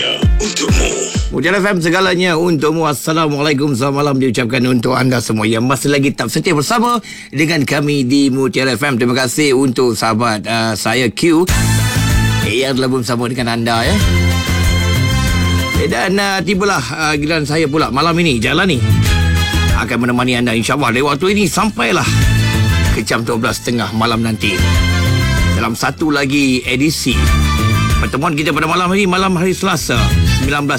Mutiara FM segalanya untukmu. Assalamualaikum, selamat malam diucapkan untuk anda semua yang masih lagi tak setia bersama dengan kami di Mutiara FM. Terima kasih untuk sahabat saya Q yang telah bersama dengan anda ya. Dan tibalah giliran saya pula malam ini. Jalan ni akan menemani anda insyaAllah dari waktu ini sampailah ke jam 12.30 malam nanti dalam satu lagi edisi pertemuan kita pada malam hari Selasa 19